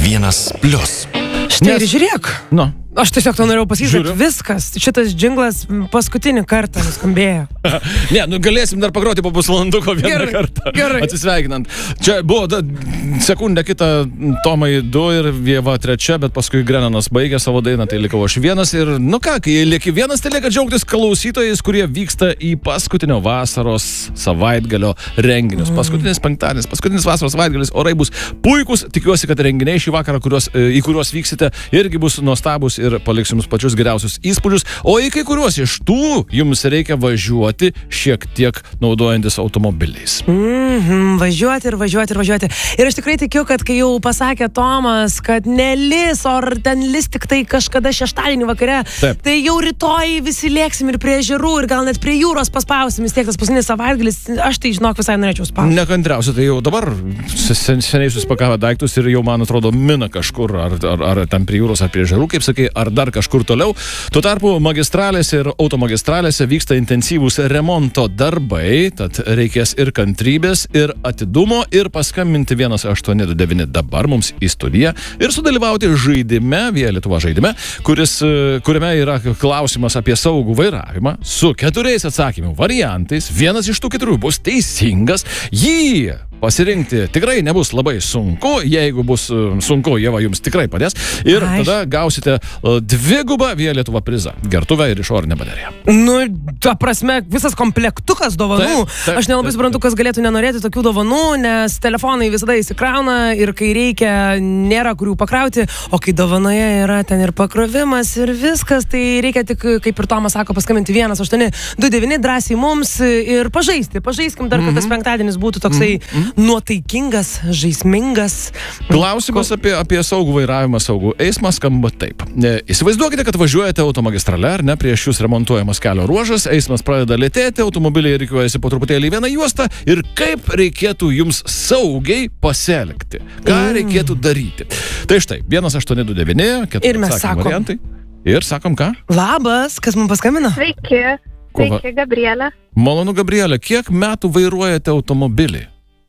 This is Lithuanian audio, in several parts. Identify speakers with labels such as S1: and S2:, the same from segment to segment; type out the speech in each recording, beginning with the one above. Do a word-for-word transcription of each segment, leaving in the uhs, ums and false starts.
S1: vienas plius.
S2: Štai ir žiūrėk.
S3: Nu.
S2: Aš tiesiog to norėjau pasakyti, kad viskas, šitas džinglas paskutinį kartą nuskambėjo.
S3: Ne, nu galėsim dar pagroti po pusvalanduko vieną
S2: Gerai,
S3: kartą.
S2: gerai.
S3: Atsisveikinant. Čia buvo da, sekundę kitą Tomai du ir Vieva trečia, bet paskui Grenanas baigė savo dainą, tai likau aš vienas. Ir nu ką, kai lieki vienas, tai lieka džiaugtis klausytojais, kurie vyksta į paskutinio vasaros savaitgalio renginius. Paskutinis penktadienis, paskutinis vasaros savaitgalis, orai bus puikus. Tikiuosi, kad renginiai šį vakarą, kuriuos, į kuriuos vyksite, irgi bus nuostabus ir paliks jums pačius geriausius įspūdžius, o į kai kuriuos iš tų jums reikia važiuoti šiek tiek naudojantis automobiliais.
S2: Mhm, važiuoti ir važiuoti ir važiuoti. Ir aš tikrai tikiu, kad kai jau pasakė Tomas, kad nelis, ar ten lis tik tai kažkada šeštadienį vakare,
S3: Taip.
S2: tai jau rytoj visi lėksim ir prie ežerų, ir gal net prie jūros paspausim, vis tiek tas paskutinis savaitgalis, aš tai žinok visai norėčiau spausti.
S3: Nekantriausia, tai jau dabar sen, seniai susipakavę daiktus ir jau, man atrodo, mina kažkur, ar, ar, ar ten prie jūros, ar prie ežerų, kaip sakai, ar dar kažkur toliau. Tuo tarpu magistralėse ir automagistralėse vyksta intensyvūs remonto darbai, tad reikės ir kantrybės, ir atidumo, ir paskambinti vienas aštuoni du devyni dabar mums į studiją ir sudalyvauti žaidime, Via Lietuva žaidime, kuris, kuriame yra klausimas apie saugų vairavimą su keturiais atsakymų variantais. Vienas iš tų keturių bus teisingas. Jį pasirinkti tikrai nebus labai sunku. Jeigu bus sunku, Ieva jums tikrai padės. Ir
S2: Aiš.
S3: tada gausite dvigubą Via Lietuva prizą. Gertuvę ir išorinę bateriją.
S2: Nu, ta prasme, visas komplektukas dovanų.
S3: Taip, taip,
S2: aš nelabai
S3: taip,
S2: suprantu, kas galėtų nenorėti tokių dovanų, nes telefonai visada įsikrauna ir kai reikia, nėra kurių pakrauti, o kai dovanoje yra ten ir pakrovimas ir viskas, tai reikia tik, kaip ir Tomas sako, paskambinti vienas aštuoni du devyni drąsiai mums ir pažaisti. Pažaiskim dar, kad
S3: Mhm.
S2: tas penktadienis būtų toksai nuotaikingas, žaismingas.
S3: Klausimas apie, apie saugų vairavimą, saugų eismą skamba taip. E, Įsivaizduokite, kad važiuojate automagistrale, ar ne, prieš jūs remontuojamas kelio ruožas, eismas pradeda lėtėti, automobiliai rikiuojasi po truputėlį į vieną juostą ir kaip reikėtų jums saugiai pasielgti. Ką reikėtų daryti. Tai štai, vienas aštuoni du devyni, keturi
S2: Ir mes
S3: atsakymų
S2: sakom.
S3: variantai. Ir sakom ką?
S2: Labas, kas mums paskambino?
S4: Sveiki,
S3: Kuo va-
S4: sveiki, Gabrielė.
S3: Malonu, Gabrielė, kiek metų vairuojate automobilį?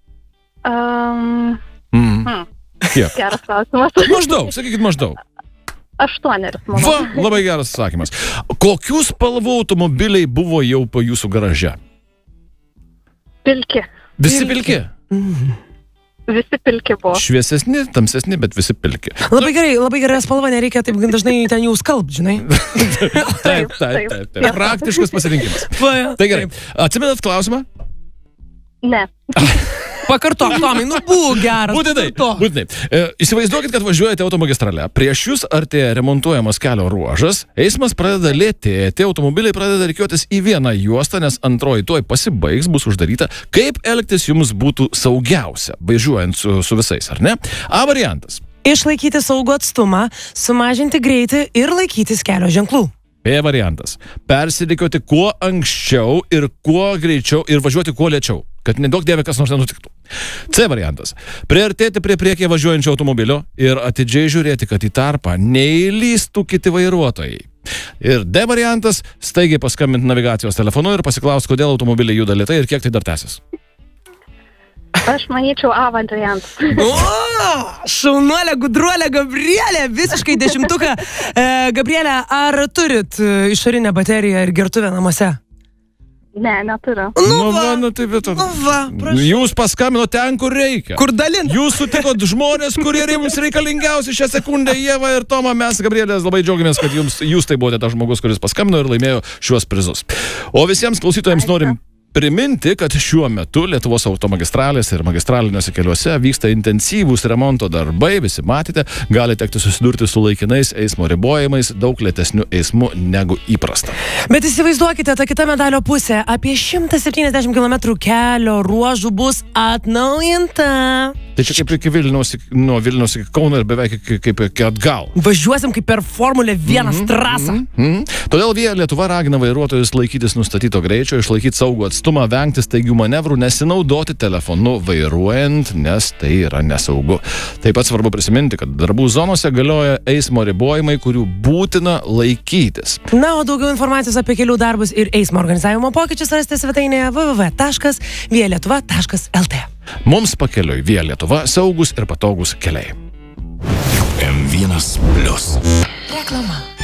S4: Um,
S3: Mm.
S4: hmm,
S3: Kiek?
S4: geras klausimas.
S3: Maždaug, sakykit maždaug.
S4: Aštuoneris, manau.
S3: Va, labai geras atsakymas. Kokių spalvų automobiliai buvo jau po jūsų garaže?
S4: Pilki.
S3: Visi pilki.
S4: Visi pilki buvo.
S3: Šviesesni, tamsesni, bet visi pilki.
S2: Labai gerai, labai gerai spalva, nereikia taip dažnai ten jau skalbt, žinai.
S3: Taip, taip, taip, taip, taip. Praktiškas pasirinkimas.
S2: Va,
S3: Tai gerai. Atsimenat klausimą?
S4: Ne.
S2: Pakartok, Tomai, nu būk geras.
S3: Būtinai,
S2: pakartok.
S3: būtinai. E, įsivaizduokit, kad važiuojate automagistrale. Prieš jūs artėja remontuojamas kelio ruožas, eismas pradeda lėtėti, automobiliai pradeda rikiuotis į vieną juostą, nes antroji tuoj pasibaigs, bus uždaryta. Kaip elgtis jums būtų saugiausia, važiuojant su, su visais, ar ne? A variantas.
S2: Išlaikyti saugų atstumą, sumažinti greitį ir laikytis kelio ženklų.
S3: B variantas. Persirikiuoti kuo anksčiau ir kuo greičiau ir važiuoti kuo lėčiau, kad nedaug dievė kas nors nenutiktų. C variantas. Priartėti prie priekyje važiuojančio automobilio ir atidžiai žiūrėti, kad į tarpą neįlystų kiti vairuotojai. Ir D variantas. Staigiai paskambinti navigacijos telefonu ir pasiklausti, kodėl automobiliai juda lėtai ir kiek tai dar tęsis.
S4: Aš manyčiau A variantas.
S2: O, šaunuolė, gudruolė, Gabrielė, visiškai dešimtuką. E, Gabrielė, ar turit e, išorinę bateriją ir gertuvę namuose?
S4: Ne, neturiu.
S3: Nu, va, nu, tai bet...
S2: Nu va, prašau.
S3: Jūs paskambino ten, kur reikia.
S2: Kur dalint?
S3: Jūs sutikot žmonės, kurie jums reikalingiausi šią sekundę, Ieva ir Toma. Mes, Gabrielės, labai džiaugiamės, kad jums, jūs tai buvote tas žmogus, kuris paskambino ir laimėjo šiuos prizus. O visiems klausytojams norim priminti, kad šiuo metu Lietuvos automagistralėse ir magistraliniuose keliuose vyksta intensyvūs remonto darbai. Visi matėte, gali tekti susidurti su laikinais eismo ribojimais, daug lėtesniu eismu negu įprasta.
S2: Bet įsivaizduokite, ta kita medalio pusė, apie šimtas septyniasdešimt kilometrų kelio ruožų bus atnaujinta.
S3: Tai čia kaip iki Vilniaus, nuo Vilniaus iki Kauno ir beveik kaip, kaip iki atgal.
S2: Važiuosim kaip per Formulę vienas trasą.
S3: Mm. Todėl Via Lietuva ragina vairuotojus laikytis nustatyto greičio, išlaikyti saugų atstumą, vengti staigių manevrų, nesinaudoti telefonu vairuojant, nes tai yra nesaugu. Taip pat svarbu prisiminti, kad darbų zonose galioja eismo ribojimai, kurių būtina laikytis.
S2: Na, o daugiau informacijos apie kelių darbus ir eismo organizavimo pokyčius rasite svetainėje w w w taškas via lietuva taškas l t.
S3: Mums pakeliui Via Lietuva, saugus ir patogus keliai.
S1: Euronas Plius.
S2: Reklama.